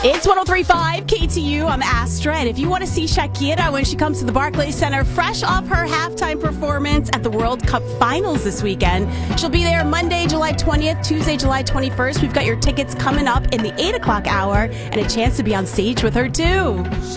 It's 103.5 KTU. I'm Astra, and if you want to see Shakira when she comes to the Barclays Center, fresh off her halftime performance at the World Cup Finals this weekend, she'll be there Monday, July 20th, Tuesday, July 21st. We've got your tickets coming up in the 8 o'clock hour and a chance to be on stage with her, too.